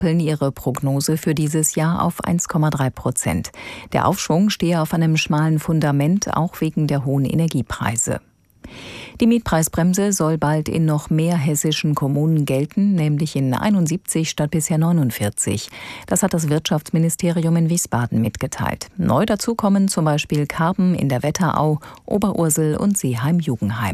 ihre Prognose für dieses Jahr auf 1,3%. Der Aufschwung stehe auf einem schmalen Fundament, auch wegen der hohen Energiepreise. Die Mietpreisbremse soll bald in noch mehr hessischen Kommunen gelten, nämlich in 71 statt bisher 49. Das hat das Wirtschaftsministerium in Wiesbaden mitgeteilt. Neu dazu kommen zum Beispiel Karben in der Wetterau, Oberursel und Seeheim-Jugenheim.